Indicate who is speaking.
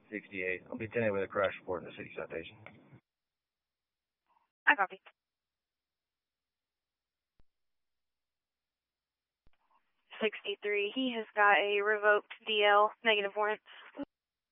Speaker 1: 68. I'll be 10 with a crash report in the city citation.
Speaker 2: I copy. 63, he has got a revoked DL, negative warrant.